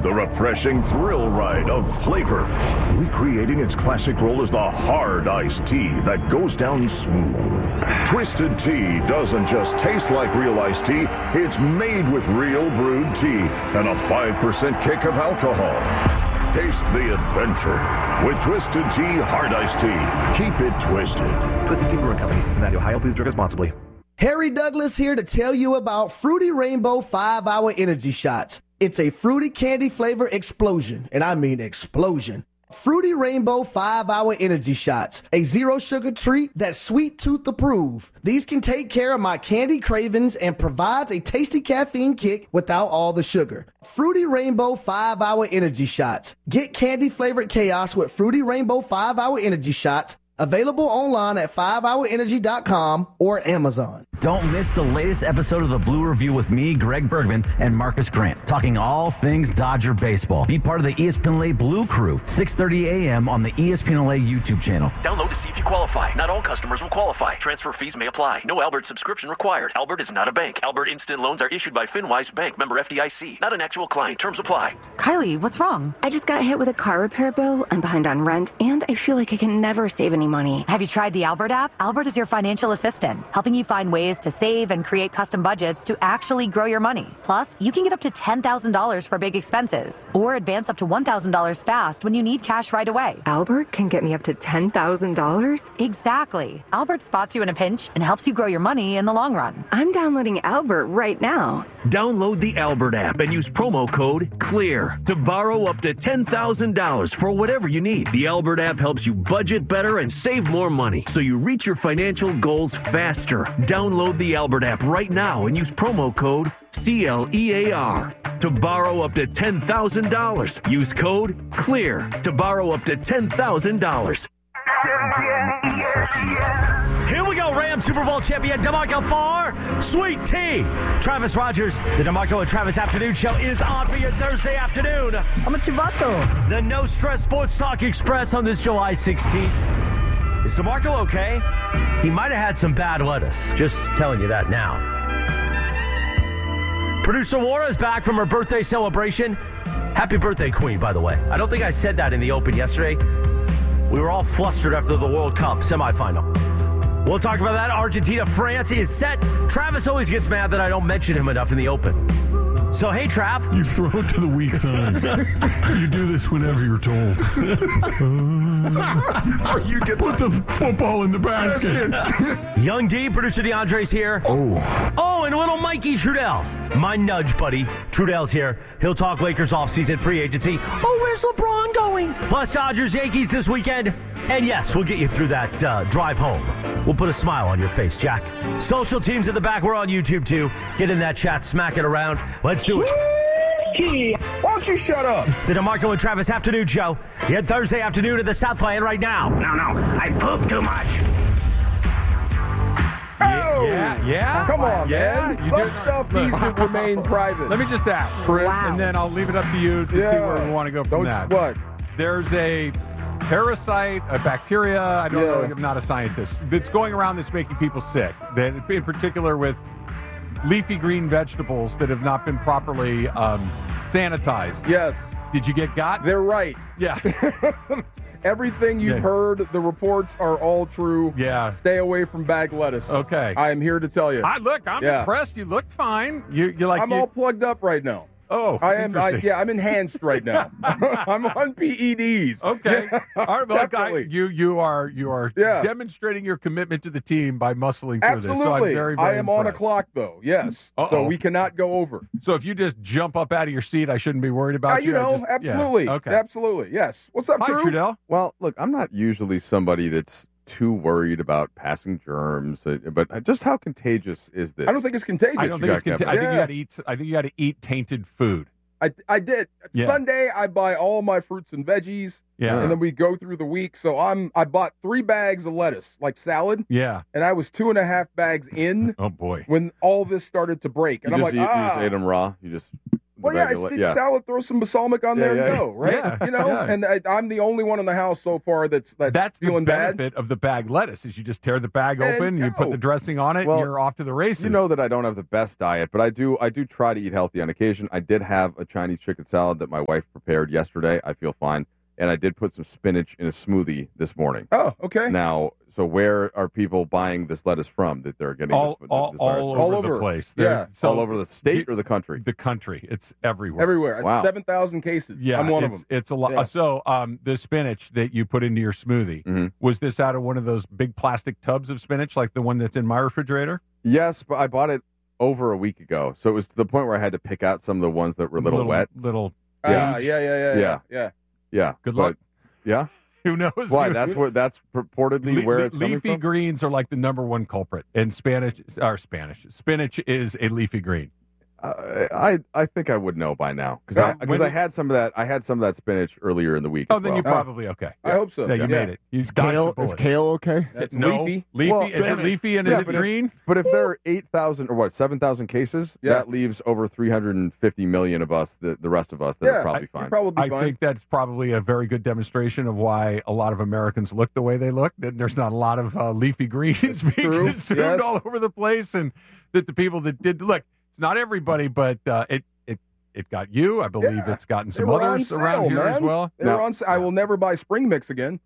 the refreshing thrill ride of flavor, recreating its classic role as the hard iced tea that goes down smooth. Twisted Tea doesn't just taste like real iced tea, it's made with real brewed tea and a 5% kick of alcohol. Taste the adventure with Twisted Tea Hard Iced Tea. Keep it twisted. Twisted Tea Brewing Company, Cincinnati, Ohio. Please drink responsibly. Harry Douglas here to tell you about Fruity Rainbow 5-Hour Energy Shots. It's a fruity candy flavor explosion, and I mean explosion. Fruity Rainbow 5-Hour Energy Shots, a zero-sugar treat that's sweet tooth approved. These can take care of my candy cravings and provides a tasty caffeine kick without all the sugar. Fruity Rainbow 5-Hour Energy Shots. Get candy-flavored chaos with Fruity Rainbow 5-Hour Energy Shots. Available online at 5hourenergy.com or Amazon. Don't miss the latest episode of the Blue Review with me, Greg Bergman, and Marcus Grant, talking all things Dodger baseball. Be part of the ESPN LA Blue Crew, 6:30 a.m. on the ESPN LA YouTube channel. Download to see if you qualify. Not all customers will qualify. Transfer fees may apply. No Albert subscription required. Albert is not a bank. Albert Instant Loans are issued by FinWise Bank, member FDIC. Not an actual client. Terms apply. Kylie, what's wrong? I just got hit with a car repair bill. I'm behind on rent, and I feel like I can never save any money. Have you tried the Albert app? Albert is your financial assistant, helping you find ways to save and create custom budgets to actually grow your money. Plus, you can get up to $10,000 for big expenses, or advance up to $1,000 fast when you need cash right away. Albert can get me up to $10,000? Exactly. Albert spots you in a pinch and helps you grow your money in the long run. I'm downloading Albert right now. Download the Albert app and use promo code CLEAR to borrow up to $10,000 for whatever you need. The Albert app helps you budget better and save more money so you reach your financial goals faster. Download the Albert app right now and use promo code CLEAR to borrow up to $10,000. Use code CLEAR to borrow up to $10,000. Here we go, Rams Super Bowl champion DeMarco Farr, Sweet Tea. Travis Rogers, the DeMarco and Travis Afternoon Show is on for your Thursday afternoon. I'm a Chivato. The No Stress Sports Talk Express on this July 16th. Is DeMarco okay? He might have had some bad lettuce. Just telling you that now. Producer Laura is back from her birthday celebration. Happy birthday, Queen, by the way. I don't think I said that in the open yesterday. We were all flustered after the World Cup semifinal. We'll talk about that. Argentina, France is set. Travis always gets mad that I don't mention him enough in the open. So, hey, Trav. You throw it to the weak side. You do this whenever you're told. Or you get put the football in the basket. Young D, producer DeAndre's here. Oh, and little Mikey Trudell. My nudge, buddy. Trudell's here. He'll talk Lakers offseason free agency. Oh, where's LeBron going? Plus Dodgers, Yankees this weekend. And yes, we'll get you through that drive home. We'll put a smile on your face, Jack. Social teams at the back. We're on YouTube, too. Get in that chat. Smack it around. Let's do it. Why don't you shut up? The DeMarco and Travis Afternoon Show. Yet Thursday afternoon at the Southland right now. No. I poop too much. Yeah. Come on, man. Some stuff needs to remain private. Let me just ask, Chris, and then I'll leave it up to you to see where we want to go from that. What? There's a parasite, a bacteria, I don't know, I'm not a scientist, that's going around that's making people sick. That, in particular with leafy green vegetables that have not been properly sanitized. Yes. Did you get got? They're right. Yeah. Everything you've heard, the reports are all true. Yeah. Stay away from bag lettuce. Okay. I am here to tell you. I'm impressed. You look fine. I'm all plugged up right now. Oh, I'm enhanced right now. I'm on PEDs. Okay. All right, Definitely. you are demonstrating your commitment to the team by muscling through Absolutely. this. So I'm very, very I am on a clock, though. Yes. So we cannot go over. So if you just jump up out of your seat, I shouldn't be worried about you. Absolutely. Yeah. Okay. Absolutely. Yes. What's up, Hi, Drew? Trudell. Well, look, I'm not usually somebody that's too worried about passing germs, but just how contagious is this? I don't think it's contagious. I don't think it's contagious. I think you got to eat tainted food. I did. Yeah. Sunday, I buy all my fruits and veggies. Yeah. And then we go through the week. So I bought 3 bags of lettuce, like salad. Yeah. And I was 2.5 bags in. Oh, boy. When all this started to break. And you I'm just like, you just ate them raw? You just Well, yeah, I speak salad, throw some balsamic on there and go, right? Yeah. You know, and I'm the only one in the house so far that's feeling the bad. benefit of the bag lettuce is you just tear the bag open, you put the dressing on it, and you're off to the races. You know that I don't have the best diet, but I do try to eat healthy on occasion. I did have a Chinese chicken salad that my wife prepared yesterday. I feel fine. And I did put some spinach in a smoothie this morning. Oh, okay. Now, so where are people buying this lettuce from that they're getting all over the place? Yeah. So all over the state or the country? The country. It's everywhere. Everywhere. Wow. 7,000 cases. Yeah, I'm one of them. It's a lot. Yeah. So the spinach that you put into your smoothie, was this out of one of those big plastic tubs of spinach like the one that's in my refrigerator? Yes, but I bought it over a week ago. So it was to the point where I had to pick out some of the ones that were a little wet. Yeah. Good luck. Yeah. Who knows? Why? That's purportedly where it's coming leafy from? greens are like the number one culprit, and spinach is a leafy green. I think I would know by now because I had some of that. I had some of that spinach earlier in the week. Oh, then you're probably okay. I hope so. Yeah, you made it. You dodged the bullet. Is kale okay? That's no, leafy. Well, is it leafy and is it green? But if there are 8,000 or 7,000 cases, that leaves over 350 million of us, the rest of us, that are probably fine. Probably fine. I think that's probably a very good demonstration of why a lot of Americans look the way they look. That there's not a lot of leafy greens being consumed all over the place, and that the people that did look. It's not everybody, but it got you. I believe it's gotten some others around here as well. They were on sale. I will never buy spring mix again.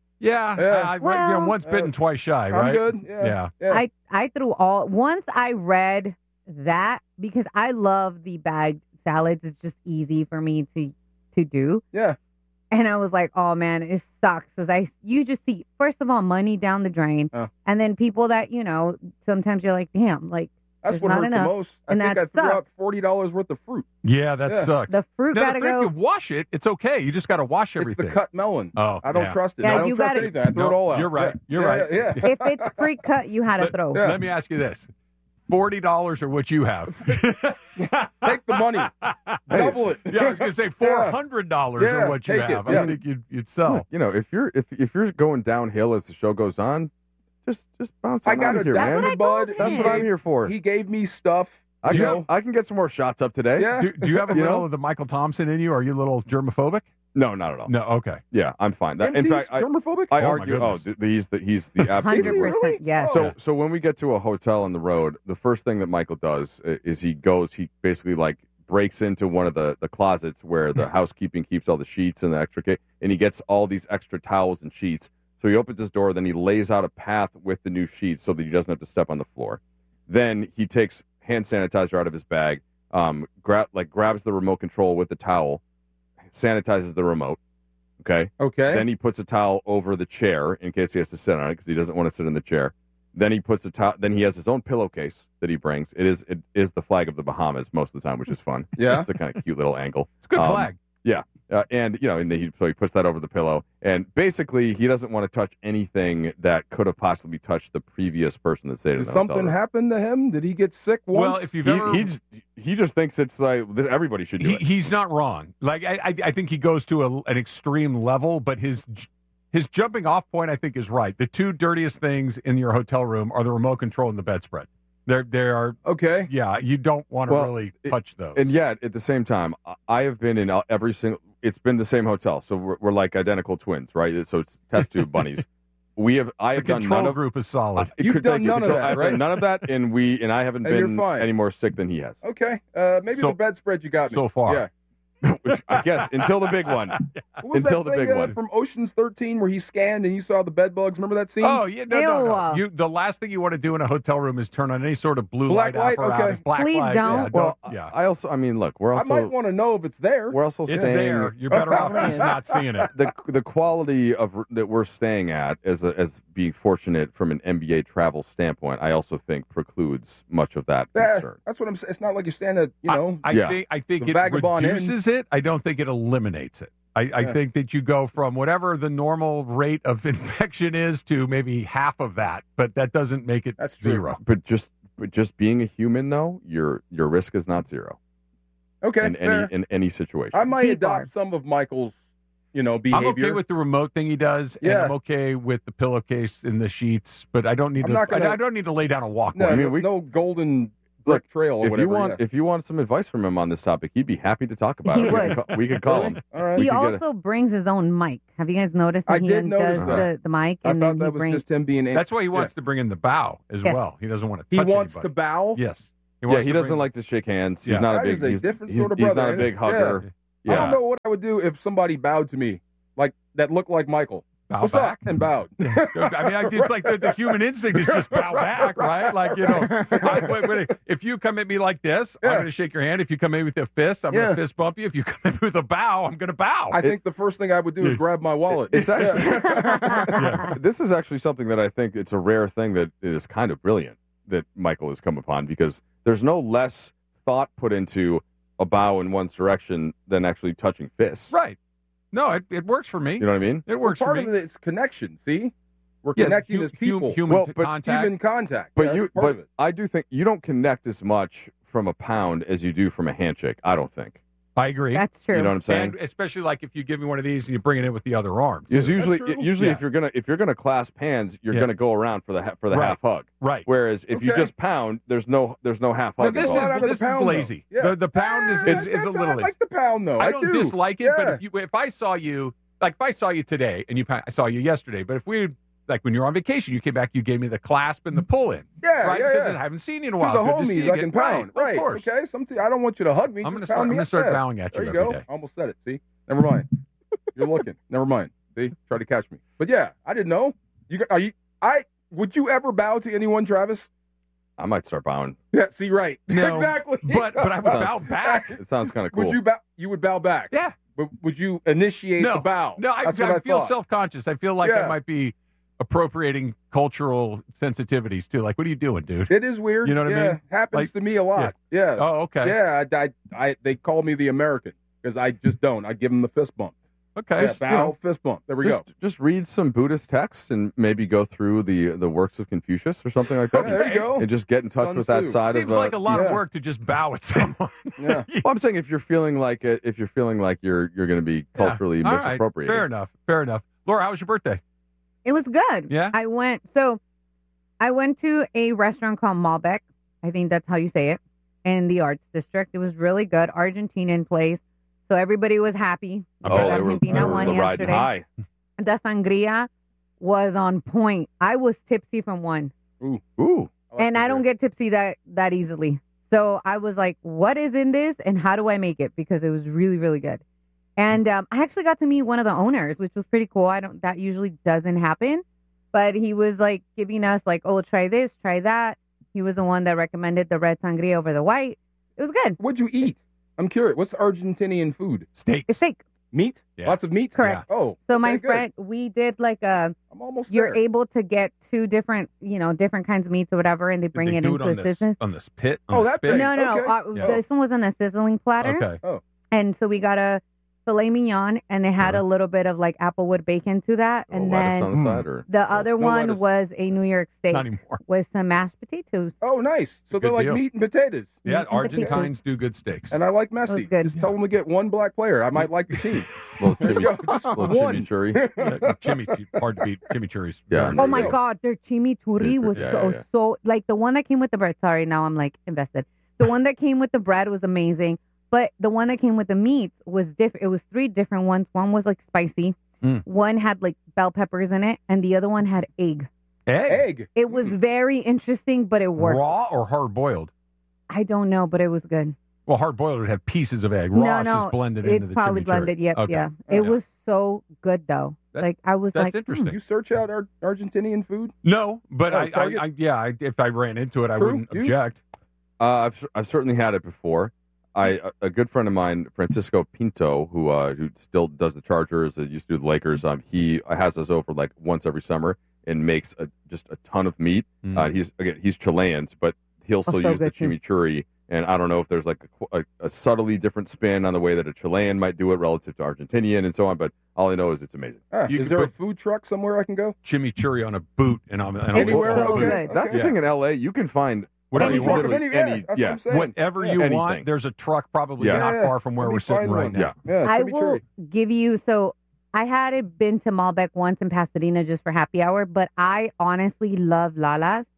Once bitten, twice shy, right? I'm good. Yeah. I threw once I read that because I love the bagged salads. It's just easy for me to do. Yeah. And I was like, oh man, it sucks because you just see, first of all, money down the drain, and then people that sometimes you're like, damn, like. That's what hurt the most. I think I threw out $40 worth of fruit. Yeah, that sucks. The fruit gotta go. If you wash it, it's okay. You just got to wash everything. It's the cut melon. Oh, I don't trust it. Yeah, I don't trust anything. I throw it all out. You're right. You're right. Yeah. If it's pre-cut, you had to throw. Let me ask you this. $40 or what you have? Take the money. Double it. Yeah, I was going to say $400 or what you have. I think you'd sell. If you're going downhill as the show goes on, just bounce on out of here, man. Bud. That's what I'm here for. He gave me stuff. I can get some more shots up today. Yeah. Do you have a little of the Michael Thompson in you? Are you a little germophobic? No, not at all. No, okay. Yeah, I'm fine. In fact, germophobic? I argue. He's the absolute 100%. Yes. So when we get to a hotel on the road, the first thing that Michael does is he basically like breaks into one of the closets where the housekeeping keeps all the sheets and the extra and he gets all these extra towels and sheets. So he opens his door, then he lays out a path with the new sheets so that he doesn't have to step on the floor. Then he takes hand sanitizer out of his bag, grabs the remote control with the towel, sanitizes the remote. Okay. Then he puts a towel over the chair in case he has to sit on it because he doesn't want to sit in the chair. Then he puts Then he has his own pillowcase that he brings. It is the flag of the Bahamas most of the time, which is fun. Yeah, it's a kind of cute little angle. It's a good flag. Yeah. And he puts that over the pillow, and basically he doesn't want to touch anything that could have possibly touched the previous person that stayed in the hotel room. Did something happen to him? Did he get sick once? Well, if you've ever, he just thinks it's like everybody should do it. He's not wrong. Like I think he goes to an extreme level, but his jumping off point I think is right. The two dirtiest things in your hotel room are the remote control and the bedspread. They are okay. Yeah, you don't want to really touch those. And yet, at the same time, I have been in every single. It's been the same hotel, so we're like identical twins, right? So it's test tube bunnies. I have done none of. The group is solid. You've done none of that, I've right? done none of that, and I haven't been any more sick than he has. Okay, maybe the bedspread you got me so far. Yeah. Which, I guess until the big one. Until the big one from Ocean's 13 where he scanned and he saw the bed bugs. Remember that scene? Oh yeah, no. The last thing you want to do in a hotel room is turn on any sort of blue light apparatus. Okay. Black Please light. don't. Yeah, I also, look, we're also. I might want to know if it's there. We're also it's staying. there. You're better off just not seeing it. The quality that we're staying at as being fortunate from an NBA travel standpoint, I also think precludes much of that concern. That's what I'm saying. It's not like you're staying at I think it reduces it. I don't think it eliminates it. I think that you go from whatever the normal rate of infection is to maybe half of that, but that doesn't make it zero. But just being a human, though, your risk is not zero. Okay, in any situation. I might adopt some of Michael's, behavior. I'm okay with the remote thing he does, and I'm okay with the pillowcase and the sheets, but I don't need I don't need to lay down and walk. No, no golden brick trail or if whatever. you want, if you want some advice from him on this topic, he'd be happy to talk about He it. would. We could call him. All right. He also brings his own mic. Have you guys noticed that I he did notice does that. the mic? I And thought then he that was brings. just him being. That's why he wants to bring in the bow as Yes. well. He doesn't want to. He touch wants anybody. to bow. Yes. Yeah, he to doesn't bring- like to shake hands. He's Yeah. not a That big. is a He's, different he's, sort of he's brother, not a ain't big it? hugger. I don't know what I would do if somebody bowed to me, like that looked like Michael. Bow What's back? up? And bowed. I mean, I did like the human instinct is just bow back, right? Like, you know, if you come at me like this, I'm going to shake your hand. If you come at me with a fist, I'm going to fist bump you. If you come at me with a bow, I'm going to bow. I think the first thing I would do is grab my wallet. It's actually, This is actually something that I think it's a rare thing that is kind of brilliant that Michael has come upon, because there's no less thought put into a bow in one's direction than actually touching fists. Right. No, it works for me. You know what I mean? It works Part for me. of it is connection. See, we're Yeah, connecting as people. human but contact. Human contact. But Yeah, you, that's part of but it. I do think you don't connect as much from a pound as you do from a handshake. I don't think. I agree. That's true. You know what I'm saying? And especially like if you give me one of these and you bring it in with the other arm. Because too. usually Yeah. if you're gonna clasp hands, you're Yeah. gonna go around for the Right. half hug. Right. Whereas if you Okay. just pound, there's no half But hug. this involved. is lazy. Yeah. The pound is a I little lazy. like the pound though. I don't do. dislike it, Yeah. but if I saw you, like if I saw you today and I saw you yesterday, but if we, like when you were on vacation, you came back, you gave me the clasp and the pull in. Yeah, right? yeah, Because yeah. I haven't seen you in a To while. the Good to see homies, you I again. can pound. Right, of course. Okay. I don't want you to hug me. I'm just gonna pound me start instead. bowing at you There you every go. day. I almost said it. See, never mind. You're looking. Never mind. See, try to catch me. But yeah, I didn't know. Would you ever bow to anyone, Travis? I might start bowing. Yeah. See, right. No, exactly. but I would bow back. It sounds kind of cool. Would you bow? You would bow back. Yeah. But would you initiate the bow? No, I That's what I feel thought. self-conscious. I feel like Yeah. I might be appropriating cultural sensitivities too. Like, what are you doing, dude? It is weird. You know what I mean? Happens Like- to me a lot. Yeah. Oh, okay. Yeah. They call me the American because I just don't. I give them the fist bump. Okay. Yeah, bow, fist bump. There we go. Just read some Buddhist texts and maybe go through the works of Confucius or something like that. Okay, there you go. And just get in touch Fun with that too. side Seems of. like a lot yeah. of work to just bow at someone. Yeah. Well, I'm saying if you're feeling like you're going to be culturally All right. misappropriated. Fair enough. Fair enough. Laura, how was your birthday? It was good. Yeah? I went to a restaurant called Malbec. I think that's how you say it, in the Arts District. It was really good. Argentinian place. So everybody was happy. because Argentina won riding yesterday. high. The sangria was on point. I was tipsy from one. Ooh. And I don't get tipsy that easily. So I was like, what is in this and how do I make it? Because it was really, really good. And I actually got to meet one of the owners, which was pretty cool. That usually doesn't happen. But he was like giving us like, oh, try this, try that. He was the one that recommended the red sangria over the white. It was good. What'd you eat? I'm curious. What's Argentinian food? Steak. It's steak. Meat? Yeah. Lots of meat? Correct. Yeah. Oh. So okay, my good. friend, we did like a, I'm almost you're there. able to get two different, different kinds of meats or whatever, and they bring it do into it a sizzling. on this pit? Oh, On the that spit? thing. No, Okay. Yeah. this one was on a sizzling platter. Okay. Oh. And so we got a filet mignon, and they had a little bit of like applewood bacon to that, and lettuce on then the side, or the other no one lettuce. was a New York steak Not anymore. with some mashed potatoes. Oh, nice. So they're Good like deal. meat and potatoes. Yeah, Meat and potatoes. Argentines do good steaks. And I like was Messi. good. Just tell them to get one black player. I might like the team. little There you go. Just little one. chimichurri. Hard to beat. Chimichurri's. Yeah. very Oh There my you go. God, their chimichurri was Yeah, yeah. so like the one that came with the bread. Sorry, now I'm like invested. The one that came with the bread was amazing, but the one that came with the meats was different. It was three different ones. One was like spicy. One had like bell peppers in it, and the other one had egg. Egg. It was very interesting, but it worked. Raw or hard boiled? I don't know, but it was good. Well, hard boiled would have pieces of egg. Raw is just blended into the probably chimichurri. blended. Yep, Okay. yeah. It was so good though. Like I was That's like, interesting. You search out Argentinian food? No, but Oh, Target? if I ran into it, I True. wouldn't You? object. I've certainly had it before. A good friend of mine, Francisco Pinto, who still does the Chargers, used to do the Lakers. He has us over like once every summer and makes just a ton of meat. He's Chilean, but he'll still so use the good, too. chimichurri. And I don't know if there's like a subtly different spin on the way that a Chilean might do it relative to Argentinian and so on. But all I know is it's amazing. You Is can there a put- food truck somewhere I can go? Chimichurri on a boot and on Anywhere? on a boot. Okay. That's the Okay. thing in LA. You can find Whatever Any you truck want. of literally any- that's what I'm saying. Whatever you Anything. want, there's a truck probably Yeah. not Yeah. far from where Let me we're sitting find right one. now. Yeah, I chimichurri. will give you. So I hadn't been to Malbec once in Pasadena just for happy hour, but I honestly love Lala's.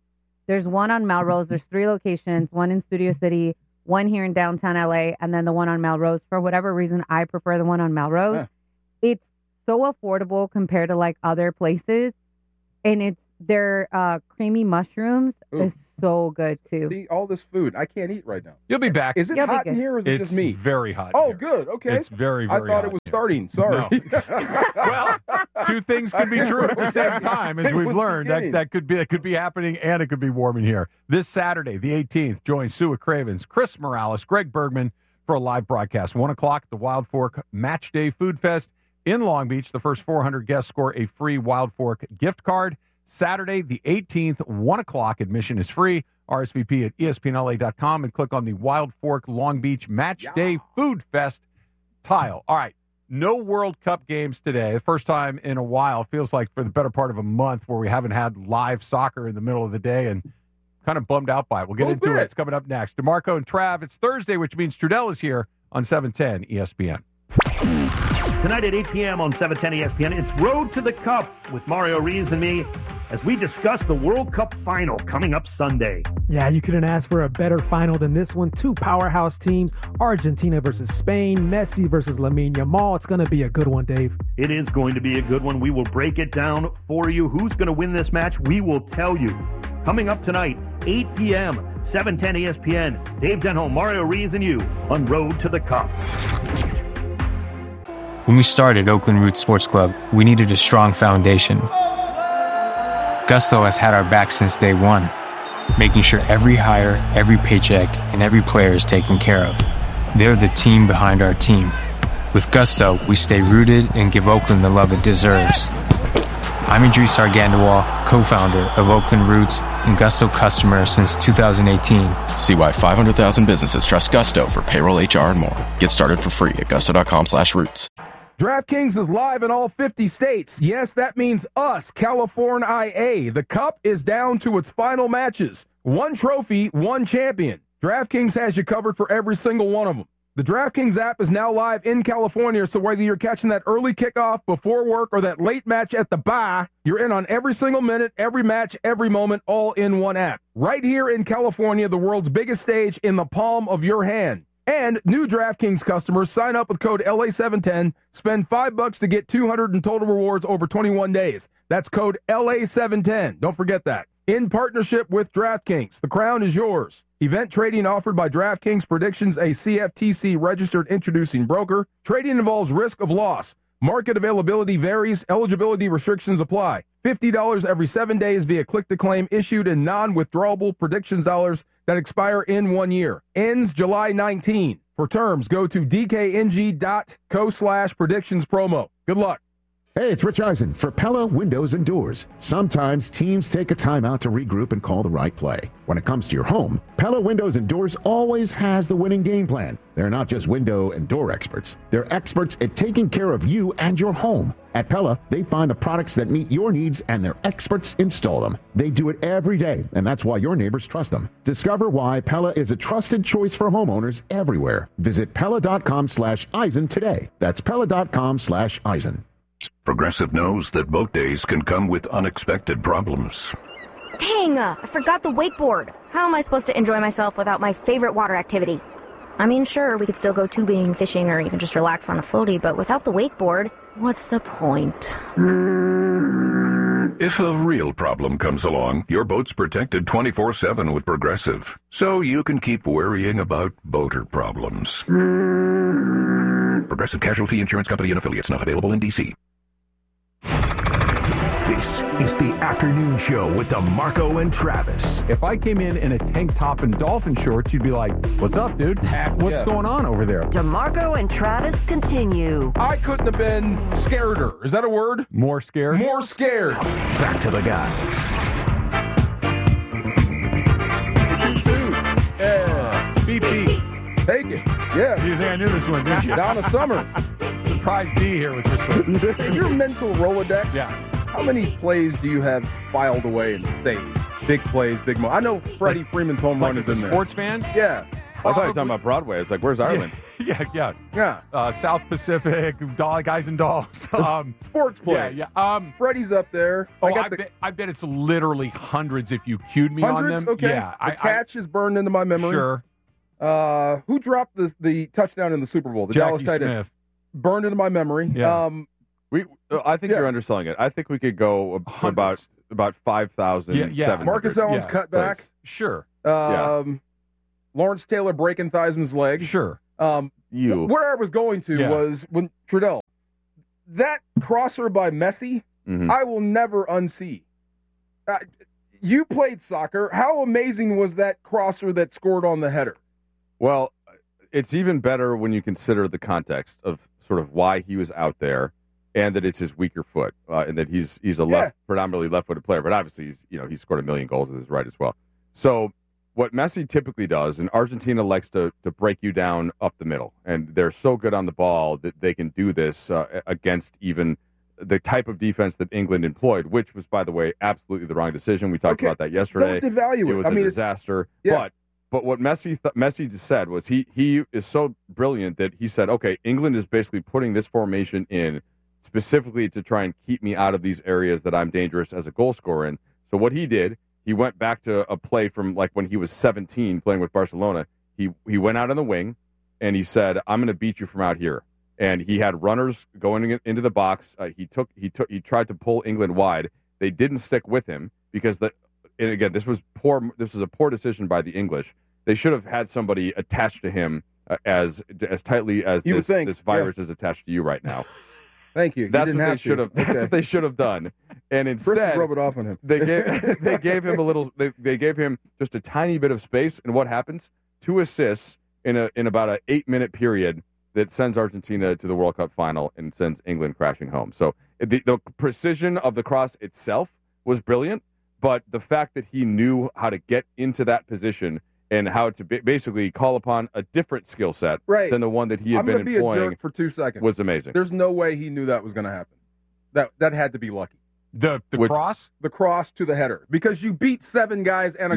There's one on Melrose. There's 3 locations, one in Studio City, one here in downtown LA, and then the one on Melrose. For whatever reason, I prefer the one on Melrose. Yeah. It's so affordable compared to like other places, and their creamy mushrooms is so good too. See, all this food I can't eat right now. You'll be back. Is it You'll be hot in good. here, or is it It's just me? very hot. Oh, here. good. Okay. It's very, I very thought hot it was here. starting. Sorry. Well, 2 things can be true at the same time, as It we've was learned. beginning. That could be happening, and it could be warm in here. This Saturday, the 18th, join Sue Cravens, Chris Morales, Greg Bergman for a live broadcast. 1 o'clock at the Wild Fork Match Day Food Fest in Long Beach. The first 400 guests score a free Wild Fork gift card. Saturday, the 18th, 1 o'clock. Admission is free. RSVP at ESPNLA.com and click on the Wild Fork Long Beach Match Day Food Fest tile. All right. No World Cup games today. The first time in a while. Feels like for the better part of a month where we haven't had live soccer in the middle of the day, and kind of bummed out by it. We'll get into it. It's coming up next. DeMarco and Trav. It's Thursday, which means Trudell is here on 710 ESPN. Tonight at 8 p.m. on 710 ESPN, it's Road to the Cup with Mario Reeves and me as we discuss the World Cup final coming up Sunday. Yeah, you couldn't ask for a better final than this one. 2 powerhouse teams, Argentina versus Spain, Messi versus Lamine Yamal. It's going to be a good one, Dave. It is going to be a good one. We will break it down for you. Who's going to win this match? We will tell you. Coming up tonight, 8 p.m., 710 ESPN. Dave Denholm, Mario Reeves, and you on Road to the Cup. When we started Oakland Roots Sports Club, we needed a strong foundation. Gusto has had our back since day one, making sure every hire, every paycheck, and every player is taken care of. They're the team behind our team. With Gusto, we stay rooted and give Oakland the love it deserves. I'm Idris Argandawal, co-founder of Oakland Roots and Gusto customer since 2018. See why 500,000 businesses trust Gusto for payroll, HR, and more. Get started for free at gusto.com/roots. DraftKings is live in all 50 states. Yes, that means us, California IA. The Cup is down to its final matches. 1 trophy, 1 champion. DraftKings has you covered for every single one of them. The DraftKings app is now live in California, so whether you're catching that early kickoff before work or that late match at the bar, you're in on every single minute, every match, every moment, all in one app. Right here in California, the world's biggest stage in the palm of your hand. And new DraftKings customers sign up with code LA710, spend $5 to get $200 in total rewards over 21 days. That's code LA710. Don't forget that. In partnership with DraftKings, the crown is yours. Event trading offered by DraftKings Predictions, a CFTC registered introducing broker. Trading involves risk of loss. Market availability varies. Eligibility restrictions apply. $50 every 7 days via click-to-claim issued in non-withdrawable predictions dollars that expire in 1 year. Ends July 19. For terms, go to dkng.co/predictions promo. Good luck. Hey, it's Rich Eisen for Pella Windows and Doors. Sometimes teams take a time out to regroup and call the right play. When it comes to your home, Pella Windows and Doors always has the winning game plan. They're not just window and door experts. They're experts at taking care of you and your home. At Pella, they find the products that meet your needs and their experts install them. They do it every day, and that's why your neighbors trust them. Discover why Pella is a trusted choice for homeowners everywhere. Visit Pella.com/Eisen today. That's Pella.com/Eisen. Progressive knows that boat days can come with unexpected problems. Dang, I forgot the wakeboard. How am I supposed to enjoy myself without my favorite water activity? I mean, sure, we could still go tubing, fishing, or even just relax on a floaty, but without the wakeboard, what's the point? If a real problem comes along, your boat's protected 24/7 with Progressive, so you can keep worrying about boater problems. Progressive Casualty Insurance Company and affiliates, not available in D.C. This is the afternoon show with DeMarco and Travis. If I came in a tank top and dolphin shorts, you'd be like, what's up, dude? What's going on over there? DeMarco and Travis continue. I couldn't have been scareder. Is that a word? More scared? More scared. Back to the guys. Yeah. Beep, beep. Take it. Yeah. You think I knew this one, didn't you? Donna Summer. Surprise D here with this one. Your mental Rolodex. Yeah. How many plays do you have filed away and saved? Big plays, big moments. I know Freddie Freeman's home run is in there. Sports fan? Yeah. I thought you were talking about Broadway. It's like, where's Ireland? Yeah, Yeah. South Pacific, guys and dogs. Sports plays. Yeah. Freddie's up there. I bet it's literally hundreds if you cued me Hundreds? on them. Okay. Yeah. The catch is burned into my memory. Sure. Who dropped the touchdown in the Super Bowl? The Dallas Jackie tight end. Smith. Burned into my memory. Yeah. I think you're underselling it. I think we could go about 5,000. Marcus Allen's cut back. Sure. Lawrence Taylor breaking Theismann's leg. Sure. Where I was going to was when Trudell, that crosser by Messi, I will never unsee. You played soccer. How amazing was that crosser that scored on the header? Well, it's even better when you consider the context of sort of why he was out there, and that it's his weaker foot, and that he's a predominantly left-footed player. But obviously, he scored 1 million goals with his right as well. So what Messi typically does, and Argentina likes to break you down up the middle, and they're so good on the ball that they can do this against even the type of defense that England employed, which was, by the way, absolutely the wrong decision. We talked about that yesterday. Don't devalue it. It was a disaster. But what Messi just said was he is so brilliant that he said, okay, England is basically putting this formation in specifically to try and keep me out of these areas that I'm dangerous as a goal scorer in. So what he did, he went back to a play from like when he was 17 playing with Barcelona. He went out on the wing and he said, I'm going to beat you from out here. And he had runners going into the box. He tried to pull England wide. They didn't stick with him because and again, this was a poor decision by the English. They should have had somebody attached to him as tightly as this virus is attached to you right now. Thank you. That's what they should have done. And instead, rub it off on him. They gave him a little. They gave him just a tiny bit of space. And what happens? 2 assists in about an 8-minute period that sends Argentina to the World Cup final and sends England crashing home. So the precision of the cross itself was brilliant, but the fact that he knew how to get into that position and how to basically call upon a different skill set than the one that he had been employing I'm going to be a jerk for 2 seconds. Was amazing. There's no way he knew that was going to happen. That had to be lucky. The cross? The cross to the header. Because you beat 7 guys and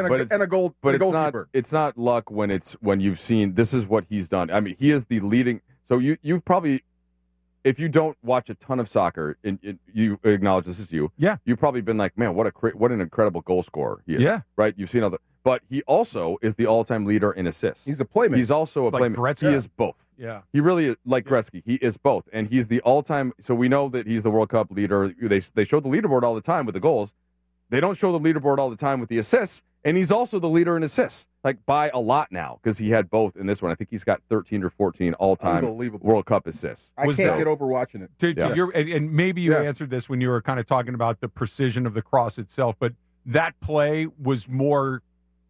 a goal. But it's not luck when you've seen this is what he's done. I mean, he is the leading. So you probably, if you don't watch a ton of soccer, you acknowledge this is you. Yeah. You've probably been like, man, what an incredible goal scorer he is. Yeah. Right. You've seen all the. But he also is the all-time leader in assists. He's a playmaker. He's also a playmaker. Gretzky? He is both. Yeah. He really is like Gretzky. He is both. And he's the all-time. So we know that he's the World Cup leader. They show the leaderboard all the time with the goals. They don't show the leaderboard all the time with the assists. And he's also the leader in assists, like by a lot now, because he had both in this one. I think he's got 13 or 14 all-time World Cup assists. I can't get over watching it. And maybe you answered this when you were kind of talking about the precision of the cross itself, but that play was more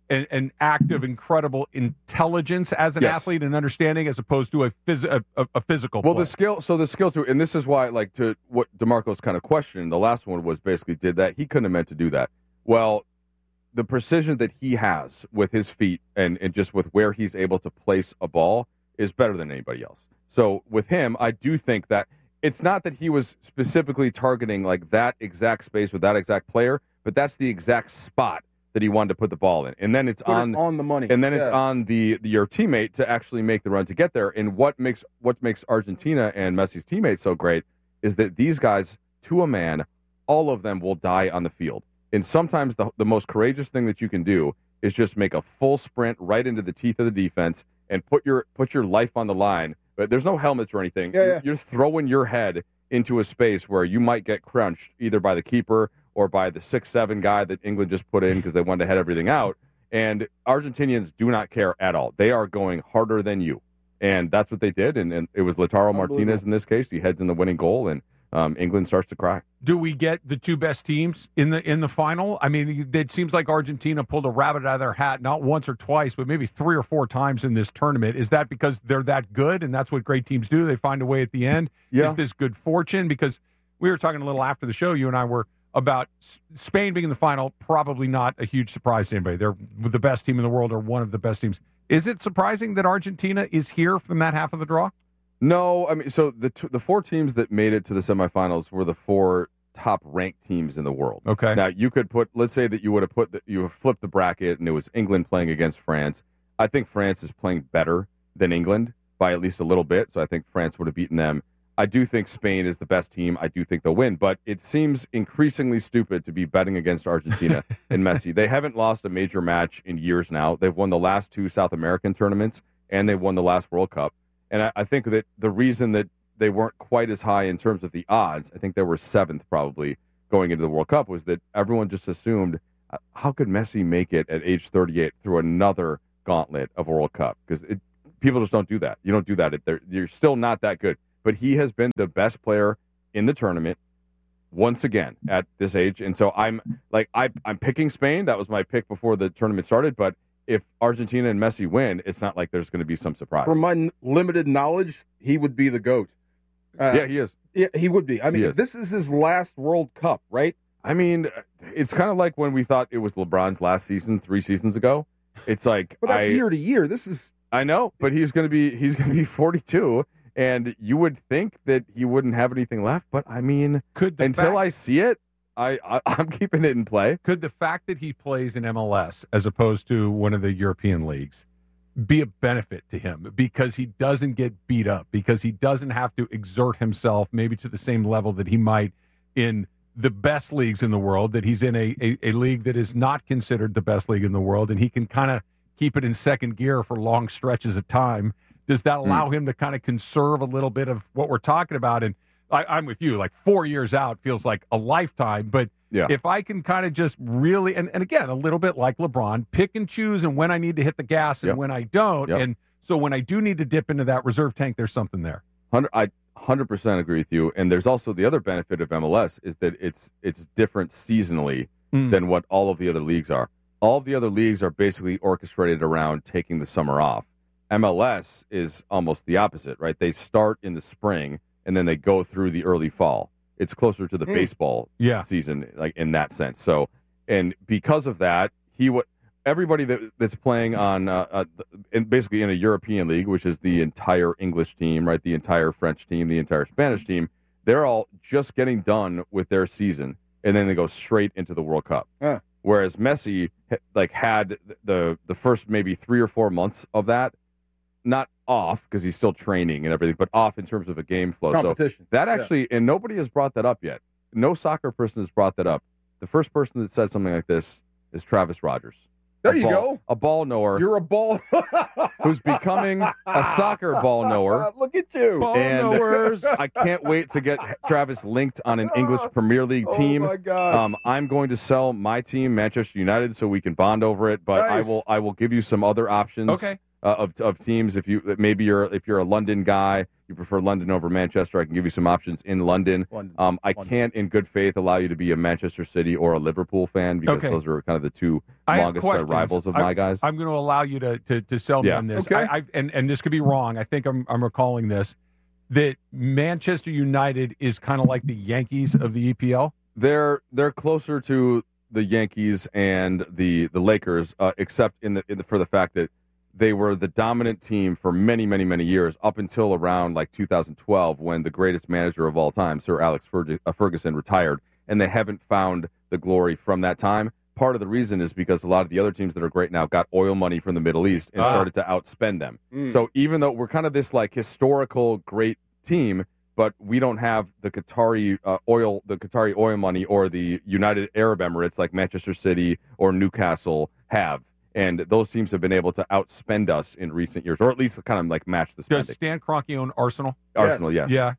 an act of incredible intelligence as an athlete and understanding, as opposed to a physical. Well, play. the skill too, and this is why, like, to what DeMarco's kind of questioned. The last one was basically did that. He couldn't have meant to do that. Well, the precision that he has with his feet and just with where he's able to place a ball is better than anybody else. So with him, I do think that it's not that he was specifically targeting like that exact space with that exact player, but that's the exact spot that he wanted to put the ball in. And then it's on the money. And then it's on your teammate to actually make the run to get there. And what makes Argentina and Messi's teammates so great is that these guys, to a man, all of them will die on the field. And sometimes the most courageous thing that you can do is just make a full sprint right into the teeth of the defense and put your life on the line. But there's no helmets or anything. You're throwing your head into a space where you might get crunched either by the keeper or by the 6'7" guy that England just put in because they wanted to head everything out. And Argentinians do not care at all. They are going harder than you. And that's what they did. And it was Lautaro Martinez in this case. He heads in the winning goal, and England starts to cry. Do we get the 2 best teams in the final? I mean, it seems like Argentina pulled a rabbit out of their hat, not once or twice, but maybe 3 or 4 times in this tournament. Is that because they're that good, and that's what great teams do? They find a way at the end? Yeah. Is this good fortune? Because we were talking a little after the show, you and I were, about Spain being in the final, probably not a huge surprise to anybody. They're the best team in the world, or one of the best teams. Is it surprising that Argentina is here from that half of the draw? No, I mean, so the 4 teams that made it to the semifinals were the 4 top-ranked teams in the world. Okay. Now, you could let's say that you would have you flipped the bracket and it was England playing against France. I think France is playing better than England by at least a little bit, so I think France would have beaten them. I do think Spain is the best team. I do think they'll win, but it seems increasingly stupid to be betting against Argentina and Messi. They haven't lost a major match in years now. They've won the last 2 South American tournaments, and they won the last World Cup. And I think that the reason that they weren't quite as high in terms of the odds, I think they were 7th probably going into the World Cup, was that everyone just assumed, how could Messi make it at age 38 through another gauntlet of a World Cup? Because people just don't do that. You don't do that. You're still not that good. But he has been the best player in the tournament once again at this age. And so I'm picking Spain. That was my pick before the tournament started. But if Argentina and Messi win, it's not like there's going to be some surprise. From my limited knowledge, he would be the GOAT. Yeah, he is. Yeah, he would be. I mean, this is his last World Cup, right? I mean, it's kind of like when we thought it was LeBron's last season 3 seasons ago. It's like, but that's year to year. This is. I know, but he's going to be 42. And you would think that he wouldn't have anything left, but I mean, until I see it, I'm keeping it in play. Could the fact that he plays in MLS as opposed to one of the European leagues be a benefit to him because he doesn't get beat up, because he doesn't have to exert himself maybe to the same level that he might in the best leagues in the world, that he's in a league that is not considered the best league in the world, and he can kind of keep it in second gear for long stretches of time? Does that allow him to kind of conserve a little bit of what we're talking about? And I'm with you, like 4 years out feels like a lifetime. But if I can kind of just really, and again, a little bit like LeBron, pick and choose and when I need to hit the gas and when I don't. And so when I do need to dip into that reserve tank, there's something there. I 100% agree with you. And there's also the other benefit of MLS is that it's different seasonally than what all of the other leagues are. All of the other leagues are basically orchestrated around taking the summer off. MLS is almost the opposite, right? They start in the spring and then they go through the early fall. It's closer to the baseball season, like in that sense. So, and because of that, everybody that's playing on basically in a European league, which is the entire English team, right? The entire French team, the entire Spanish team, they're all just getting done with their season, and then they go straight into the World Cup. Whereas Messi had the first maybe 3 or 4 months of that. Not off because he's still training and everything, but off in terms of a game flow. Competition. So that actually, and nobody has brought that up yet. No soccer person has brought that up. The first person that said something like this is Travis Rogers. There you go. A ball knower. You're a ball. Who's becoming a soccer ball knower. Look at you. Ball knowers. I can't wait to get Travis linked on an English Premier League team. Oh, my God. I'm going to sell my team, Manchester United, so we can bond over it, but nice. I will give you some other options. Okay. Of teams, if you're a London guy, you prefer London over Manchester, I can give you some options in London. I can't, in good faith, allow you to be a Manchester City or a Liverpool fan because those are kind of the two longest rivals of my guys. I'm going to allow you to sell me on this. Okay. And this could be wrong. I think I'm recalling this, that Manchester United is kind of like the Yankees of the EPL. They're closer to the Yankees and the Lakers, except for the fact that they were the dominant team for many, many, many years, up until around like 2012 when the greatest manager of all time, Sir Alex Ferguson, retired, and they haven't found the glory from that time. Part of the reason is because a lot of the other teams that are great now got oil money from the Middle East and started to outspend them. So even though we're kind of this like historical great team, but we don't have the Qatari oil money or the United Arab Emirates like Manchester City or Newcastle have. And those teams have been able to outspend us in recent years, or at least kind of like match the spending. Does Stan Kroenke own Arsenal? Arsenal, yes. Yeah.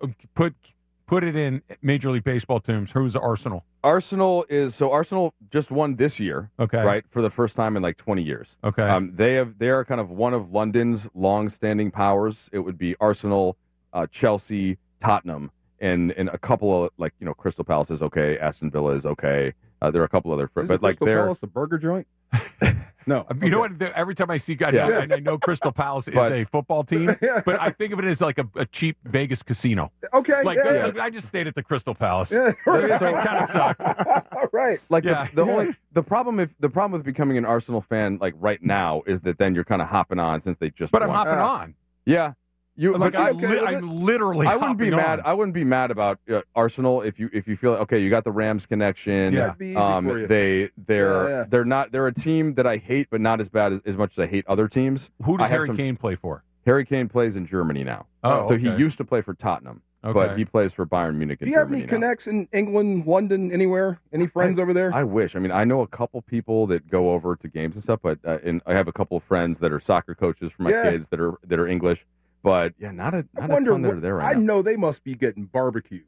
Put it in Major League Baseball terms. Who's Arsenal? Arsenal just won this year, right, for the first time in like 20 years. Okay. They are kind of one of London's long-standing powers. It would be Arsenal, Chelsea, Tottenham, and a couple of Crystal Palace is okay, Aston Villa is okay. There are a couple other, but like Crystal Palace, the burger joint. No, you know what? Every time I see guys, I know Crystal Palace is a football team, but I think of it as like a cheap Vegas casino. Okay, I just stayed at the Crystal Palace. Yeah, right. So it kind of sucked. Right. Like the problem with becoming an Arsenal fan like right now is that then you're kind of hopping on since they just. But won. I'm hopping on. Yeah. I'm literally. I wouldn't be mad. On. I wouldn't be mad about Arsenal if you feel okay. You got the Rams connection. Yeah, it'd be easy for you. They're a team that I hate, but not as bad as much as I hate other teams. Who does Harry Kane play for? Harry Kane plays in Germany now. Oh, so okay. he used to play for Tottenham, Okay. but he plays for Bayern Munich in Do you have Germany any now. connects in England, London, anywhere? Any friends over there? I wish. I mean, I know a couple people that go over to games and stuff, but and I have a couple of friends that are soccer coaches for my Yeah. kids that are English. But yeah, not a I wonder ton that are there right I now. know they must be getting barbecue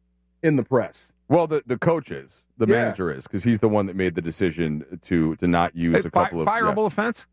in the press. Well, the coach is, the Yeah. manager is, because he's the one that made the decision to not use a couple of fireable offense.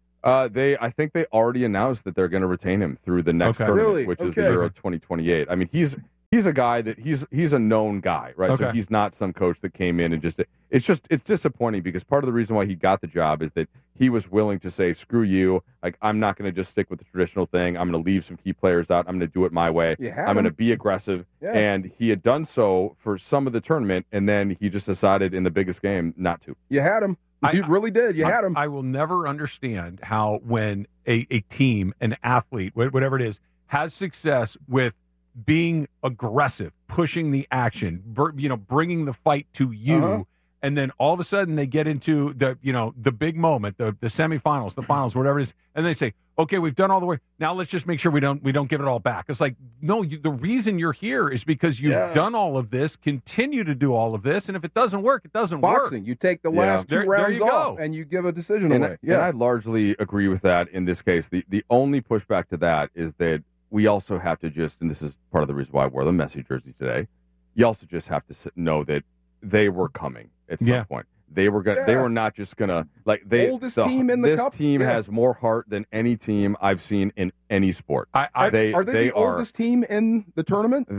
I think they already announced that they're going to retain him through the next Okay. tournament, Really? which is the Okay. Euro 2028. I mean, he's a guy that he's a known guy, right? So Okay. he's not some coach that came in and it's disappointing because part of the reason why he got the job is that he was willing to say, screw you, like I'm not going to just stick with the traditional thing. I'm going to leave some key players out. I'm going to do it my way. You had I'm going to him. be aggressive. Yeah. And he had done so for some of the tournament, and then he just decided in the biggest game not to. You had him. You really did. You had him. I will never understand how when a team, an athlete, whatever it is, has success with being aggressive, pushing the action, bringing the fight to you, Uh-huh. and then all of a sudden they get into the big moment, the semifinals, the finals, whatever it is, and they say, okay, we've done all the work. Now let's just make sure we don't give it all back. It's like, no, the reason you're here is because you've done all of this, continue to do all of this, and if it doesn't work, it doesn't Boxing. work. You take the last two There rounds you off, go. and you give a decision And, away. and I largely agree with that in this case. The only pushback to that is that we also have to just, and this is part of the reason why I wore the Messi jersey today, you also just have to know that they were coming at some point. They were They were not just gonna Oldest team in the this cup? team Yeah. has more heart than any team I've seen in any sport. Are they the oldest team in the tournament?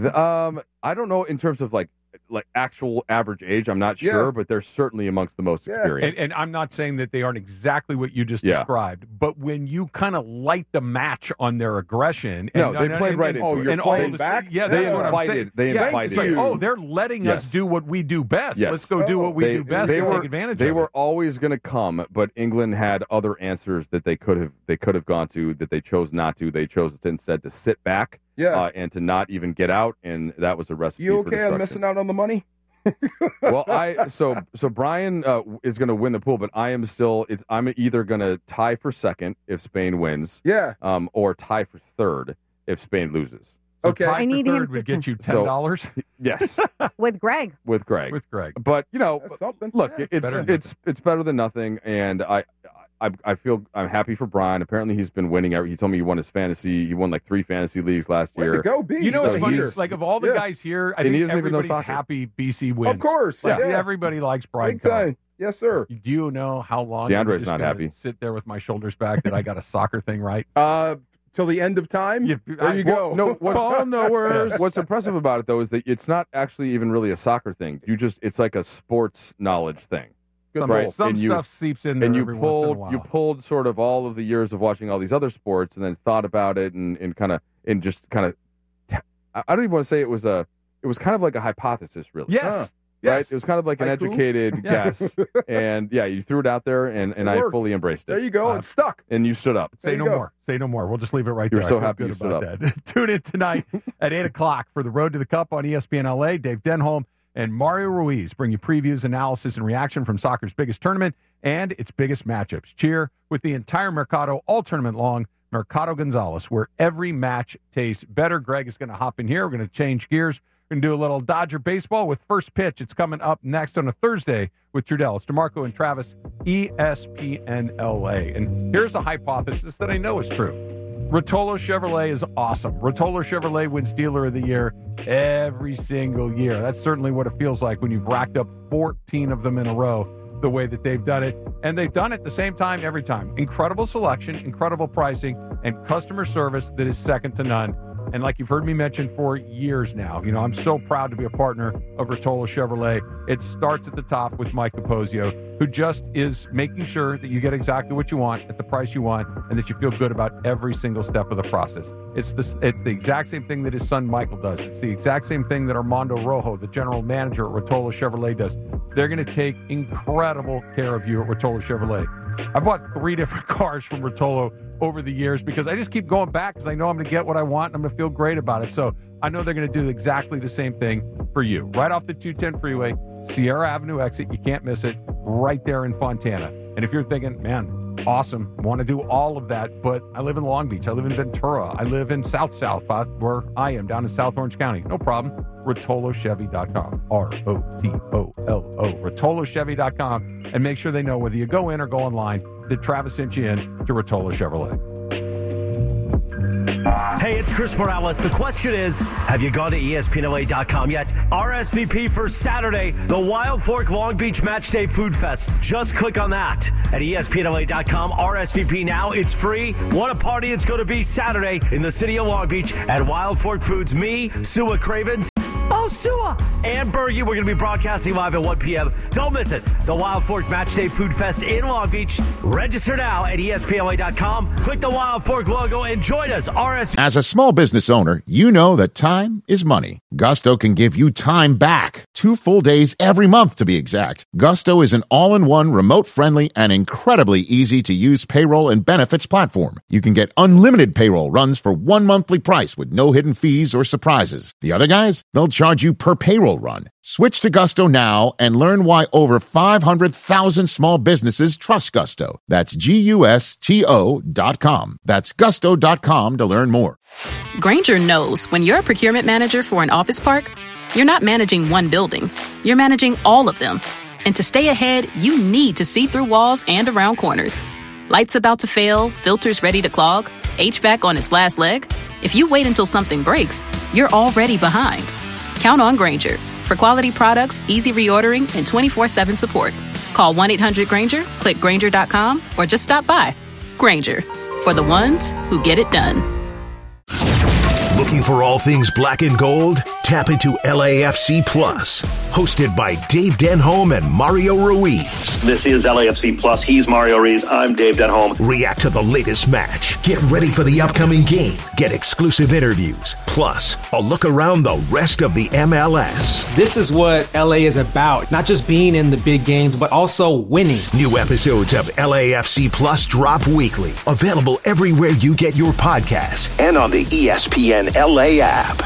I don't know in terms of like actual average age. I'm not sure, Yeah. but they're certainly amongst the most experienced. And I'm not saying that they aren't exactly what you just Yeah. described, but when you kind of light the match on their aggression, No, they played right into it. and Oh, all you're of a playing sudden, back? yeah, They that's what I'm invited- saying. they Yeah, invited it's like, you. oh, they're letting Yes. us do what we do best. Yes. Let's go do what we do best and take advantage They of were it. always going to come, but England had other answers that they could have gone to that they chose not to. They chose instead to sit back, and to not even get out, and that was a recipe You for okay on destruction. missing out on the money? Well, so Brian is going to win the pool, but I'm either going to tie for second if Spain wins, or tie for third if Spain loses. Okay, Tie I for need him third to- would get you So- $10. Yes, With Greg. with Greg. With Greg. But That's something. look, Yeah, it's better than it's better than nothing, and I feel I'm happy for Brian. Apparently, he's been winning. He told me he won his fantasy. He won like 3 fantasy leagues last Way year. to go, B. You know So what's funny? he's- It's like of all the Yeah. guys here, I And he think doesn't even know everybody's soccer. happy BC wins. Of course. Like, Yeah. everybody likes Brian Big Coe. time. Yes, sir. Do you know how long DeAndre's I'm just not gonna happy. Sit there with my shoulders back that I got a soccer thing right. Till the end of time? There you go. No, what's impressive about it though is that it's not actually even really a soccer thing. It's like a sports knowledge thing. Right? Some And you- stuff seeps in there and you every once in a pulled while. you pulled sort of all of the years of watching all these other sports and then thought about it and just kind of I don't even want to say it was kind of like a hypothesis really. Yes. Right? It was kind of like an Haiku? educated Yes. guess. And yeah, you threw it out there and I worked. fully embraced it. There you go. It's stuck. And you stood up. Say There you no go. more. Say no more. We'll just leave it right You're there. so I feel happy good you stood about that. Tune in tonight at 8 o'clock for the Road to the Cup on ESPN LA. Dave Denholm and Mario Ruiz bring you previews, analysis, and reaction from soccer's biggest tournament and its biggest matchups. Cheer with the entire Mercado all tournament long. Mercado Gonzalez, where every match tastes better. Greg is going to hop in here. We're going to change gears. We're going to do a little Dodger baseball with First Pitch. It's coming up next on a Thursday with Trudell. It's DeMarco and Travis, ESPN LA. And here's a hypothesis that I know is true. Rotolo Chevrolet is awesome. Rotolo Chevrolet wins Dealer of the Year every single year. That's certainly what it feels like when you've racked up 14 of them in a row, the way that they've done it. And they've done it the same time every time. Incredible selection, incredible pricing, and customer service that is second to none. And like you've heard me mention for years now, I'm so proud to be a partner of Rotolo Chevrolet. It starts at the top with Mike Capozio, who just is making sure that you get exactly what you want at the price you want and that you feel good about every single step of the process. It's the exact same thing that his son Michael does. It's the exact same thing that Armando Rojo, the general manager at Rotolo Chevrolet, does. They're going to take incredible care of you at Rotolo Chevrolet. I bought 3 different cars from Rotolo over the years because I just keep going back because I know I'm going to get what I want and I'm going to feel great about it. So I know they're going to do exactly the same thing for you. Right off the 210 freeway, Sierra Avenue exit, you can't miss it, right there in Fontana. And if you're thinking, man, awesome. Want to do all of that, but I live in Long Beach. I live in Ventura. I live in South, where I am, down in South Orange County. No problem. RotoloChevy.com. ROTOLO. RotoloChevy.com. And make sure they know whether you go in or go online that Travis sent you in to Rotolo Chevrolet. Hey, it's Chris Morales. The question is, have you gone to ESPNLA.com yet? RSVP for Saturday, the Wild Fork Long Beach Match Day Food Fest. Just click on that at ESPNLA.com. RSVP now. It's free. What a party it's going to be Saturday in the city of Long Beach at Wild Fork Foods. Me, Sua Cravens. Oh, Sua! And Bergie, we're going to be broadcasting live at 1 p.m. Don't miss it. The Wild Fork Match Day Food Fest in Long Beach. Register now at ESPNLA.com. Click the Wild Fork logo and join us. As a small business owner, you know that time is money. Gusto can give you time back. 2 full days every month, to be exact. Gusto is an all-in-one, remote-friendly, and incredibly easy-to-use payroll and benefits platform. You can get unlimited payroll runs for 1 monthly price with no hidden fees or surprises. The other guys, they'll charge you per payroll run. Switch to Gusto now and learn why over 500,000 small businesses trust Gusto. That's GUSTO.com. That's gusto.com to learn more. Grainger knows when you're a procurement manager for an office park, you're not managing one building. You're managing all of them. And to stay ahead, you need to see through walls and around corners. Lights about to fail, filters ready to clog, HVAC on its last leg. If you wait until something breaks, you're already behind. Count on Grainger for quality products, easy reordering, and 24/7 support. Call 1-800-GRAINGER, click Grainger.com, or just stop by. Grainger, for the ones who get it done. Looking for all things black and gold? Tap into LAFC Plus, hosted by Dave Denholm and Mario Ruiz. This is LAFC Plus. He's Mario Ruiz. I'm Dave Denholm. React to the latest match. Get ready for the upcoming game. Get exclusive interviews. Plus, a look around the rest of the MLS. This is what LA is about. Not just being in the big games, but also winning. New episodes of LAFC Plus drop weekly. Available everywhere you get your podcasts and on the ESPN LA app.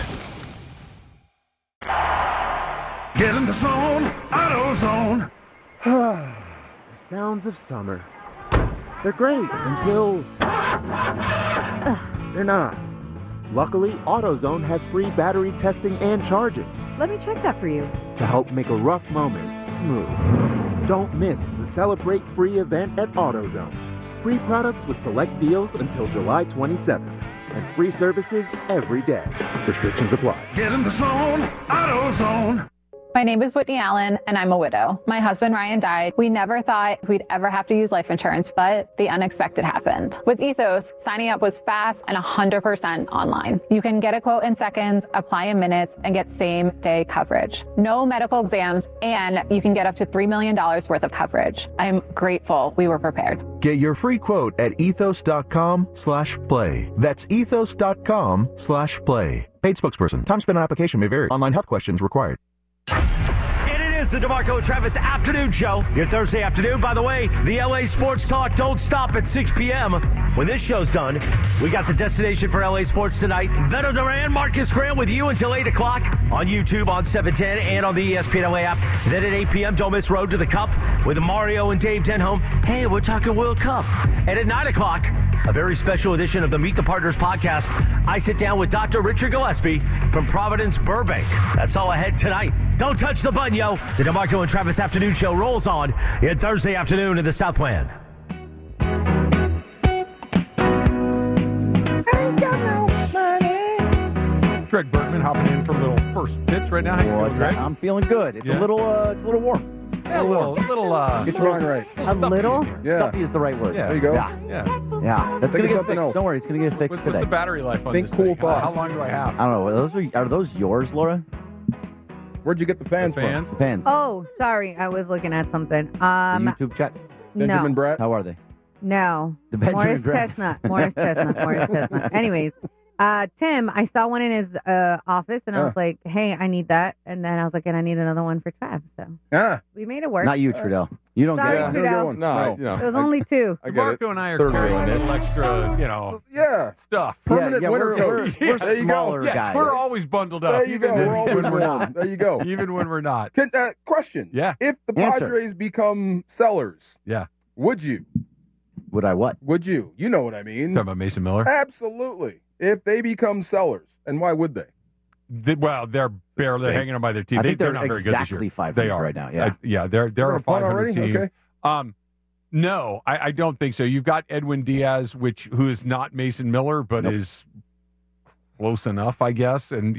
Get in the zone, AutoZone. The sounds of summer. They're great until they're not. Luckily, AutoZone has free battery testing and charging. Let me check that for you. To help make a rough moment smooth. Don't miss the Celebrate Free event at AutoZone. Free products with select deals until July 27th. And free services every day. Restrictions apply. Get in the zone, AutoZone. My name is Whitney Allen, and I'm a widow. My husband, Ryan, died. We never thought we'd ever have to use life insurance, but the unexpected happened. With Ethos, signing up was fast and 100% online. You can get a quote in seconds, apply in minutes, and get same-day coverage. No medical exams, and you can get up to $3 million worth of coverage. I'm grateful we were prepared. Get your free quote at ethos.com/play. That's ethos.com/play. Paid spokesperson. Time spent on application may vary. Online health questions required. It is the DeMarco and Travis Afternoon Show. Your Thursday afternoon. By the way, the LA Sports Talk don't stop at 6 p.m. When this show's done, we got the destination for LA Sports tonight. Veto Duran, Marcus Grant with you until 8 o'clock on YouTube, on 710, and on the ESPN LA app. Then at 8 p.m., don't miss Road to the Cup with Mario and Dave Denholm. Hey, we're talking World Cup. And at 9 o'clock, a very special edition of the Meet the Partners podcast. I sit down with Dr. Richard Gillespie from Providence, Burbank. That's all ahead tonight. Don't touch the button, yo. The DeMarco and Travis Afternoon Show rolls on in Thursday afternoon in the Southland. Greg Bergman hopping in for a little first pitch right now. How you feeling, Greg? I'm feeling good. It's a little warm. Yeah, a little. Get your line right. A little? Yeah. Stuffy is the right word. Yeah. There you go. Yeah. That's going to get fixed. Else. Don't worry, it's going to get fixed What's today. the battery life on Think this cool thing? How long do I have? I don't know. Are those yours, Laura? Where'd you get the fans from? The fans. Oh, sorry. I was looking at something. The YouTube chat. Benjamin Bratt? How are they? No. The Benjamin Morris Chestnut. Anyways, Tim, I saw one in his office, and I was like, hey, I need that. And then I was like, and I need another one for Trav. So we made it work. Not you, Trudell. You don't Sorry, get it. Trudell. No. It was only two. Marco and I are carrying a little extra, stuff. Permanent winter coat. We're there you smaller go. Yes, guys. we're always bundled up. There you go. We're always warm. There you go. Even when we're not. Question. Yeah. If the Answer. Padres become sellers, yeah, would you? Would I what? Would you? You know what I mean. Talking about Mason Miller? Absolutely. If they become sellers, and why would they? They're hanging on by their team. I think they're not very good this year. exactly 500 They are right now. Yeah, they're a 500 already? team. Okay. No, I don't think so. You've got Edwin Diaz, who is not Mason Miller, but is close enough, I guess. And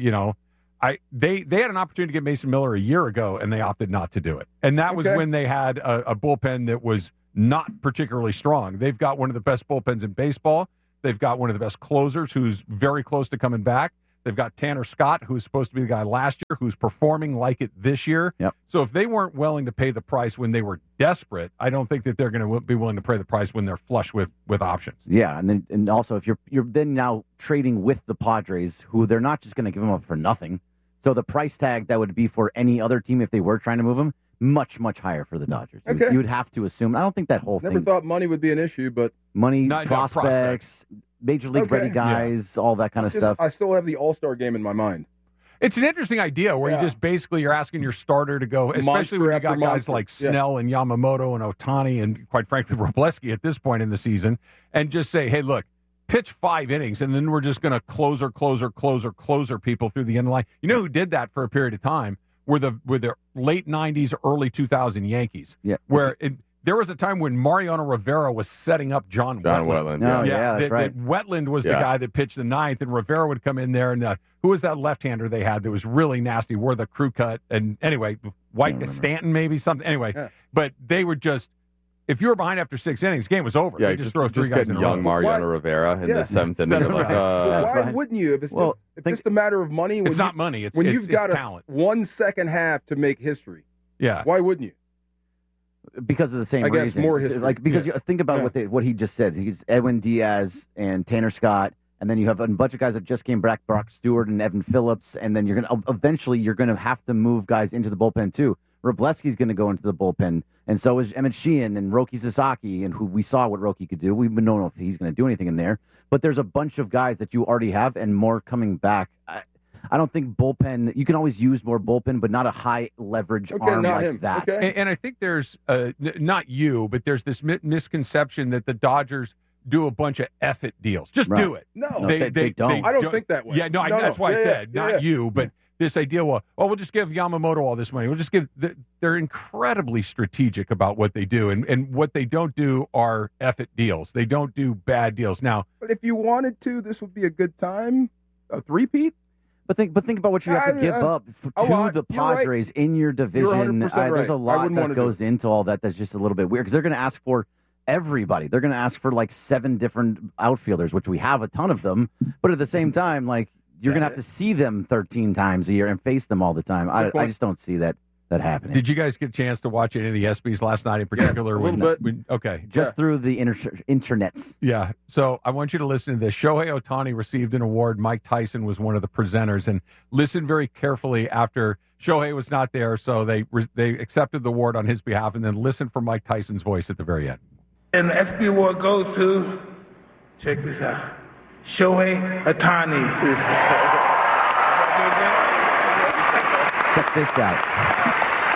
they had an opportunity to get Mason Miller a year ago, and they opted not to do it. And that was when they had a bullpen that was not particularly strong. They've got one of the best bullpens in baseball. They've got one of the best closers who's very close to coming back. They've got Tanner Scott, who's supposed to be the guy last year, who's performing like it this year. Yep. So if they weren't willing to pay the price when they were desperate, I don't think that they're going to be willing to pay the price when they're flush with options. Yeah, and also if you're then now trading with the Padres, who they're not just going to give them up for nothing. So the price tag that would be for any other team if they were trying to move him, much, much higher for the Dodgers. Okay. You would have to assume. I don't think that whole Never thing. thought money would be an issue, but Money, Not prospects, major league ready guys, all that kind of stuff. I still have the All-Star game in my mind. It's an interesting idea where you just basically you're asking your starter to go, especially Monster when you after got guys monster. like Snell and Yamamoto and Ohtani and, quite frankly, Robleski at this point in the season, and just say, hey, look, pitch 5 innings, and then we're just going to closer people through the end line. You know who did that for a period of time were the late 90s, early 2000 Yankees, where there was a time when Mariano Rivera was setting up John Wetland. That's right. Wetland was the guy that pitched the ninth, and Rivera would come in there. And who was that left-hander they had that was really nasty? Wore the crew cut. And anyway, Stanton maybe something. Anyway, but they would just, if you were behind after 6 innings, the game was over. Yeah, they just throw 3 guys in a row. young Mariano Rivera in the 7th inning. Why wouldn't you? If it's just a matter of money. It's not money. When you've got talent. 1 second half to make history. Yeah. Why wouldn't you? Because of the same I guess reason. more history. Because you think about what he just said. He's Edwin Diaz and Tanner Scott, and then you have a bunch of guys that just came back, Brock Stewart and Evan Phillips, and then you're going to have to move guys into the bullpen too. Robleski's going to go into the bullpen, and so is Emmett Sheehan and Roki Sasaki, and who we saw what Roki could do. We don't know if he's going to do anything in there, but there's a bunch of guys that you already have and more coming back. I don't think bullpen. You can always use more bullpen, but not a high leverage arm like that. And I think there's not you, but there's this misconception that the Dodgers do a bunch of F it deals. Just do it. No, they don't. I don't think that way. Yeah, no, that's why I said not you, but this idea. Well, we'll just give Yamamoto all this money. We'll just give. They're incredibly strategic about what they do, and what they don't do are F it deals. They don't do bad deals. Now, but if you wanted to, this would be a good time. A three-peat. But think about what you have to give up to the Padres in your division. There's a lot that goes into all that. That's just a little bit weird because they're going to ask for everybody. They're going to ask for like 7 different outfielders, which we have a ton of them. But at the same time, like you're going to have to see them 13 times a year and face them all the time. I just don't see that happening. Did you guys get a chance to watch any of the ESPYs last night in particular? Okay. Just through the internets. Yeah. So I want you to listen to this. Shohei Ohtani received an award. Mike Tyson was one of the presenters. And listen very carefully after Shohei was not there. So they accepted the award on his behalf. And then listen for Mike Tyson's voice at the very end. And the ESPY award goes to, check this out, Shohei Ohtani. Check this out.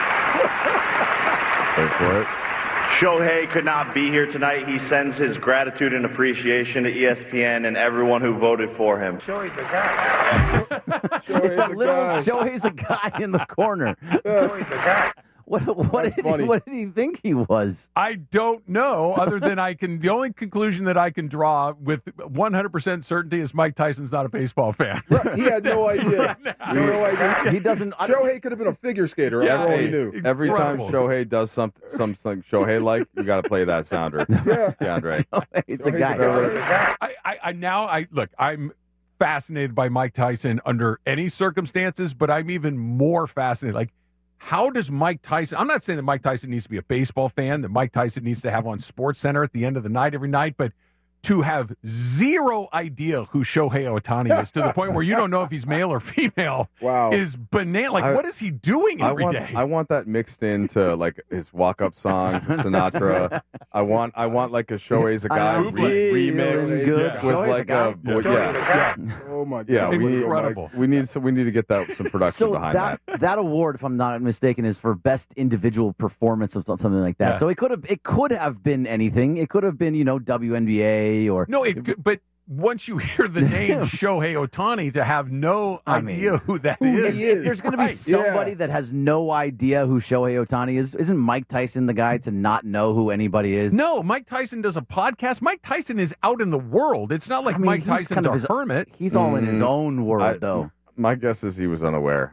Wait for it. Shohei could not be here tonight. He sends his gratitude and appreciation to ESPN and everyone who voted for him. Shohei's a guy. Shohei's a guy in the corner. Shohei's a guy. What did he think he was? I don't know, other than the only conclusion that I can draw with 100% certainty is Mike Tyson's not a baseball fan. He had no idea. No idea. He doesn't. Shohei could have been a figure skater. Yeah, all he knew. Every time Shohei does something Shohei like, you got to play that sounder. Yeah, Andre. It's a guy. I'm fascinated by Mike Tyson under any circumstances, but I'm even more fascinated. Like, how does Mike Tyson, I'm not saying that Mike Tyson needs to be a baseball fan, that Mike Tyson needs to have on SportsCenter at the end of the night every night, but to have zero idea who Shohei Ohtani is to the point where you don't know if he's male or female is banana. Like, what is he doing every day? I want that mixed into like his walk-up song, Sinatra. I want like a Shohei's a guy remix good. with like a Oh my God! Yeah, incredible. We need to get some production behind that. That award, if I'm not mistaken, is for best individual performance of something like that. Yeah. So it could have been anything. It could have been WNBA or No, but once you hear the name Shohei Ohtani, to have no idea who that is. If there's going to be somebody that has no idea who Shohei Ohtani is, isn't Mike Tyson the guy to not know who anybody is? No, Mike Tyson does a podcast. Mike Tyson is out in the world. It's not like Mike Tyson's kind of a hermit. He's all in his own world, though. My guess is he was unaware.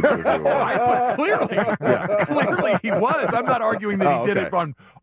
Clearly he was. I'm not arguing that he did it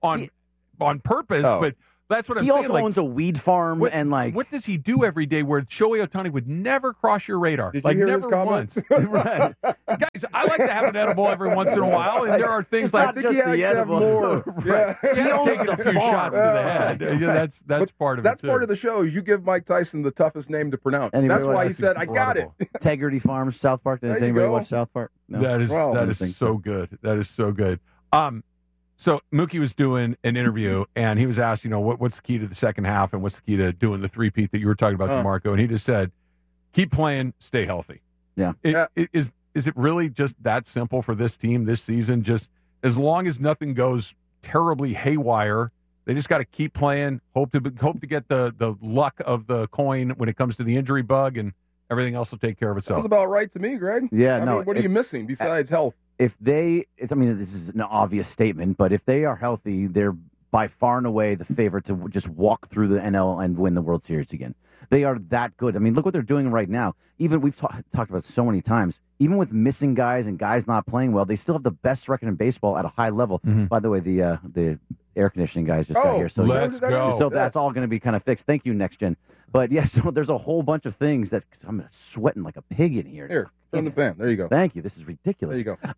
on purpose, but that's what I'm he saying. also owns a weed farm, and what does he do every day where Shohei Ohtani would never cross your radar? Did you hear never his comments? once. Right. Guys, I like to have an edible every once in a while, and there are things like I think he actually have more. Right. He has taken a few shots to the head. Yeah, that's part of it. That's part of the show. You give Mike Tyson the toughest name to pronounce. Anybody That's why he watch said, "I got it." Integrity Farms, South Park. Does There you anybody go. watch South Park? No. That is so good. That is so good. So Mookie was doing an interview, and he was asked, what's the key to the second half, and what's the key to doing the three-peat that you were talking about, DeMarco? And he just said, keep playing, stay healthy. Yeah. Is it really just that simple for this team this season? Just as long as nothing goes terribly haywire, they just got to keep playing, hope to get the luck of the coin when it comes to the injury bug, and everything else will take care of itself. Sounds about right to me, Greg. Yeah, I no, mean, what are you missing besides health? This is an obvious statement, but if they are healthy, they're by far and away the favorite to just walk through the NL and win the World Series again. They are that good. I mean, look what they're doing right now. Even we've talked about it so many times. Even with missing guys and guys not playing well, they still have the best record in baseball at a high level. Mm-hmm. By the way, the air conditioning guys just got here, so let's go. So that's all going to be kind of fixed. Thank you, Next Gen. But yes, so there's a whole bunch of things that I'm sweating like a pig in here. Here, turn the fan. There you go. Thank you. This is ridiculous. There you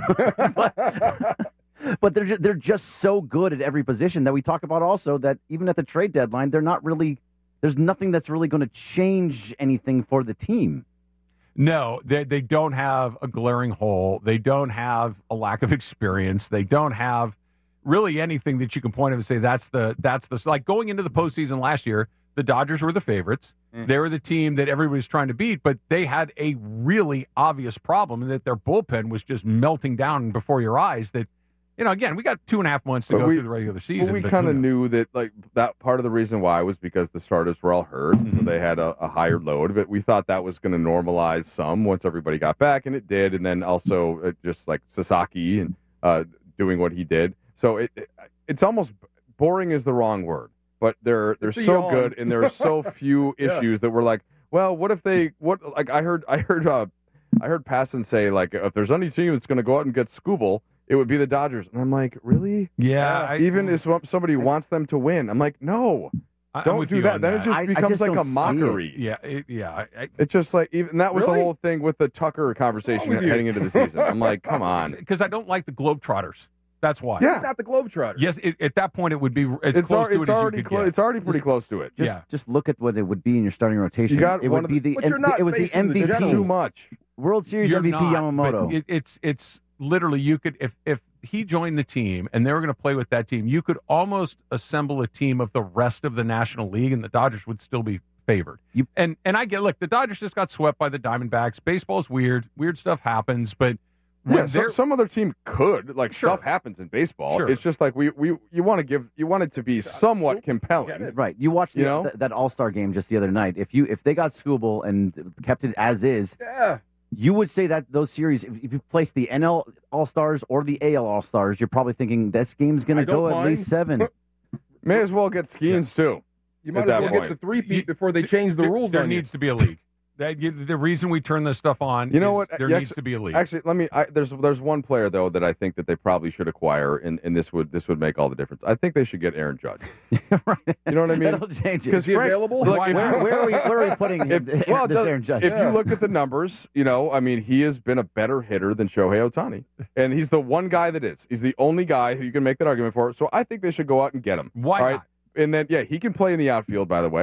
go. But they're just so good at every position that we talk about also that even at the trade deadline, they're not really. There's nothing that's really going to change anything for the team. No, they don't have a glaring hole. They don't have a lack of experience. They don't have really anything that you can point to and say that's the like going into the postseason last year. The Dodgers were the favorites. They were the team that everybody's trying to beat, but they had a really obvious problem in that their bullpen was just melting down before your eyes. That, again, we got 2.5 months to go through the regular season. But we kind of knew that, that part of the reason why was because the starters were all hurt, so they had a higher load. But we thought that was going to normalize some once everybody got back, and it did. And then also just like Sasaki and doing what he did. So it's almost boring is the wrong word. But they're so good, and there are so few issues that we're like, well, what if they I heard Passan say, like, if there's any team that's going to go out and get Skubal, it would be the Dodgers. And I'm like, really? Yeah. Even if somebody wants them to win, I'm like, no, don't do that. Then it just becomes like a mockery. It's just like even that was the whole thing with the Tucker conversation heading into the season. I'm like, come on, because I don't like the Globetrotters. That's why. Yeah, it's not the Globetrotters. Yes, at that point it would be as close to it as you could get. It's already pretty close to it. Just look at what it would be in your starting rotation. You got it would be but you're not it was the facing the MVP. Too much. World Series You're MVP not, Yamamoto. but it's literally you could if he joined the team and they were going to play with that team, you could almost assemble a team of the rest of the National League, and the Dodgers would still be favored. And I get, look, the Dodgers just got swept by the Diamondbacks. Baseball's weird stuff happens, but some other team could stuff happens in baseball. Sure. It's just like you want it to be somewhat compelling, right? You watched that All-Star game just the other night. If they got Skubal and kept it as is, you would say that those series, if you place the NL All-Stars or the AL All-Stars, you're probably thinking this game's going to go at least 7. May as well get Skeens too. You might as well get the three-peat before they change the rules. There needs to be a league. The reason we turn this stuff on, there needs to be a league. Actually, there's one player though that I think that they probably should acquire, and this would make all the difference. I think they should get Aaron Judge. Right. You know what I mean? That'll change it. Because he available? Where are we putting this Aaron Judge? If you look at the numbers, he has been a better hitter than Shohei Ohtani, and he's the one guy that is. He's the only guy who you can make that argument for. So I think they should go out and get him. Why not? And then he can play in the outfield. By the way.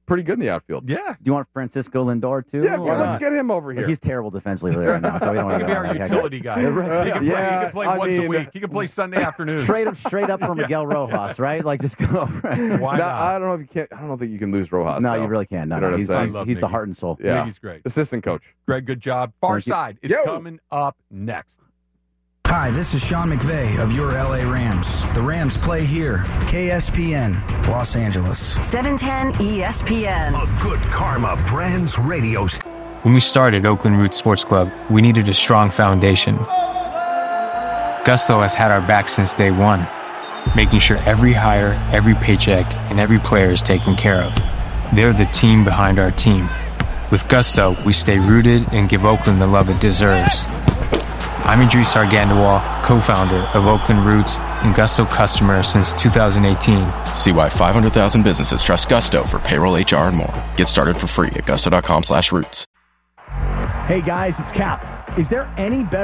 pretty good in the outfield. Yeah. Do you want Francisco Lindor too? Yeah, let's get him over here. He's terrible defensively right now, so we don't He want can be our utility guy. He can play once a week. He can play Sunday afternoon. Straight up for Miguel Rojas, right? Like just go. Why not? I don't know if you can't. I don't think you can lose Rojas. No, though. you really can't. No, You know what I'm saying? he's the heart and soul. Yeah, He's great. Assistant coach. Greg, good job. Far Thank you. Side is coming up next. Hi, this is Sean McVay of your LA Rams. The Rams play here, KSPN, Los Angeles. 710 ESPN. A good karma brands radio. When we started Oakland Roots Sports Club, we needed a strong foundation. Gusto has had our back since day one, making sure every hire, every paycheck, and every player is taken care of. They're the team behind our team. With Gusto, we stay rooted and give Oakland the love it deserves. I'm Idris Argandawal, co-founder of Oakland Roots and Gusto customer since 2018. See why 500,000 businesses trust Gusto for payroll, HR, and more. Get started for free at gusto.com/roots. Hey guys, it's Cap. Is there any better